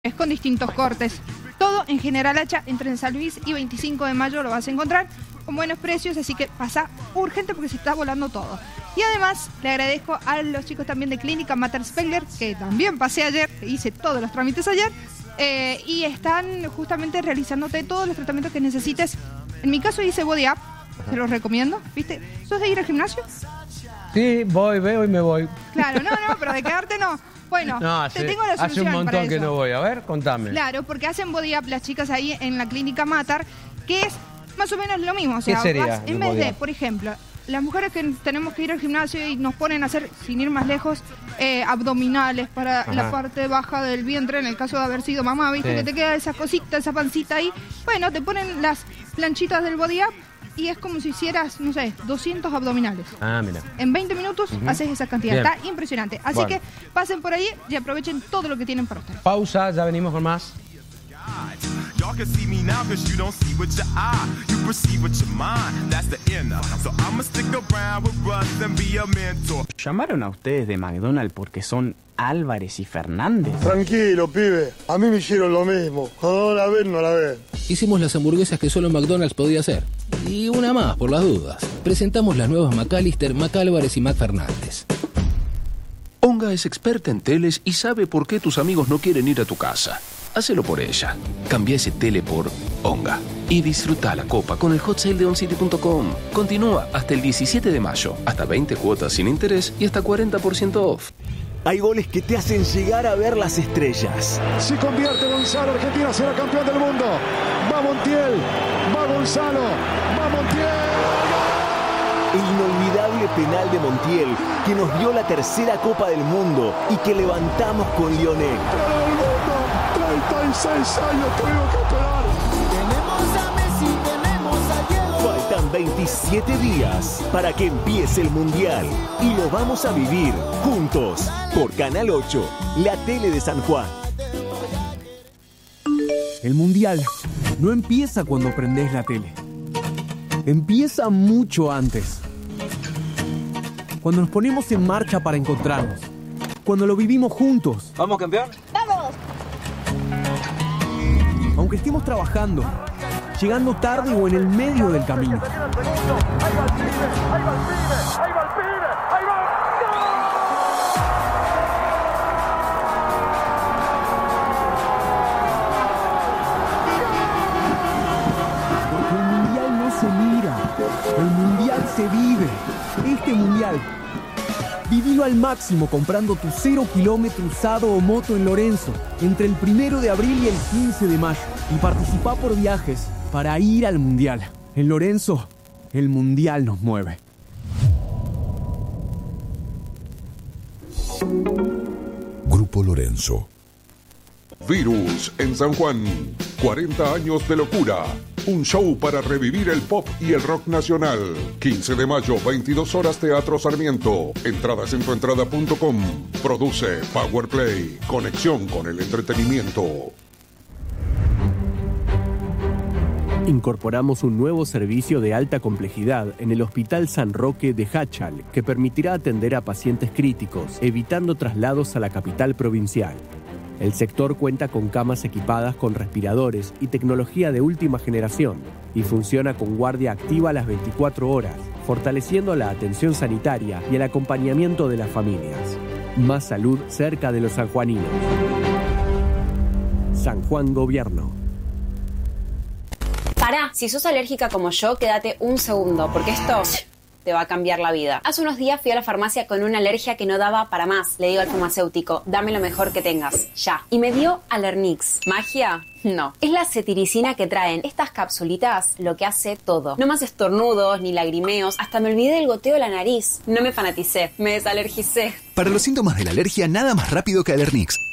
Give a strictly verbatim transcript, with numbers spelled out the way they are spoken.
Es con distintos cortes. Todo en General Hacha, entre San Luis y veinticinco de mayo lo vas a encontrar con buenos precios, así que pasa urgente porque se está volando todo. Y además le agradezco a los chicos también de Clínica Mater Spengler, que también pasé ayer, hice todos los trámites ayer, eh, y están justamente realizándote todos los tratamientos que necesites. En mi caso hice Body Up, te los recomiendo, ¿viste? ¿Sos de ir al gimnasio? Sí, voy, veo y me voy. Claro, no, no, pero de quedarte no. Bueno, no, te hace, tengo la solución hace un montón para que eso. no voy. A ver, contame. Claro, porque hacen Body Up las chicas ahí en la Clínica Mater, que es más o menos lo mismo. O sea, ¿qué sería vas, en vez de, por ejemplo, las mujeres que tenemos que ir al gimnasio y nos ponen a hacer, sin ir más lejos, eh, abdominales para Ajá. la parte baja del vientre, en el caso de haber sido mamá, ¿viste? Sí. Que te queda esa cosita, esa pancita ahí. Bueno, te ponen las planchitas del Body Up y es como si hicieras, no sé, doscientos abdominales. Ah, mira. En veinte minutos uh-huh. haces esa cantidad. Bien. Está impresionante. Así bueno. que pasen por ahí y aprovechen todo lo que tienen para ustedes. Pausa, ya venimos con más. Y'all can see me now cause you don't see with your eye. You perceive with your mind, that's the inner. So I'ma stick around with Russ and be a mentor. ¿Llamaron a ustedes de McDonald's porque son Álvarez y Fernández? Tranquilo, pibe. A mí me hicieron lo mismo. No la ven, no la ven. Hicimos las hamburguesas que solo McDonald's podía hacer. Y una más, por las dudas. Presentamos las nuevas McAllister, McAlvarez y McFernández. Onga es experta en teles y sabe por qué tus amigos no quieren ir a tu casa. Hacelo por ella. Cambia ese tele por Onga. Y disfruta la copa con el hot sale de oncity punto com. Continúa hasta el diecisiete de mayo. Hasta veinte cuotas sin interés y hasta cuarenta por ciento off. Hay goles que te hacen llegar a ver las estrellas. Si convierte Gonzalo, Argentina será campeón del mundo. Va Montiel, va Gonzalo, va Montiel. El inolvidable penal de Montiel, que nos dio la tercera Copa del Mundo y que levantamos con Lionel. treinta y seis años tengo que esperar. Tenemos a Messi, tenemos a Diego. Faltan veintisiete días para que empiece el Mundial y lo vamos a vivir juntos por Canal ocho, la tele de San Juan. El Mundial no empieza cuando prendés la tele. Empieza mucho antes. Cuando nos ponemos en marcha para encontrarnos. Cuando lo vivimos juntos. ¿Vamos, campeón? ¡Vamos! Aunque estemos trabajando, llegando tarde o en el medio del camino. ¡Ahí va el pibe! ¡Ahí va el pibe! ¡Ahí va el pibe! ¡Ahí va! Porque el Mundial no se mira, el Mundial se vive. Este Mundial, vivilo al máximo comprando tu cero kilómetro usado o moto en Lorenzo entre el primero de abril y el quince de mayo y participa por viajes para ir al Mundial. En Lorenzo, el Mundial nos mueve. Grupo Lorenzo. Virus en San Juan. cuarenta años de locura. Un show para revivir el pop y el rock nacional. quince de mayo, veintidós horas, Teatro Sarmiento. Entradas en tuentrada punto com. Produce Powerplay. Conexión con el entretenimiento. Incorporamos un nuevo servicio de alta complejidad en el Hospital San Roque de Hachal que permitirá atender a pacientes críticos, evitando traslados a la capital provincial. El sector cuenta con camas equipadas con respiradores y tecnología de última generación y funciona con guardia activa las veinticuatro horas, fortaleciendo la atención sanitaria y el acompañamiento de las familias. Más salud cerca de los sanjuaninos. San Juan Gobierno. Pará, si sos alérgica como yo, quédate un segundo, porque esto te va a cambiar la vida. Hace unos días fui a la farmacia con una alergia que no daba para más. Le digo al farmacéutico, dame lo mejor que tengas, ya. Y me dio Alernix. ¿Magia? No. Es la cetiricina que traen estas capsulitas lo que hace todo. No más estornudos ni lagrimeos. Hasta me olvidé del goteo de la nariz. No me fanaticé, me desalergicé. Para los síntomas de la alergia, nada más rápido que Alernix.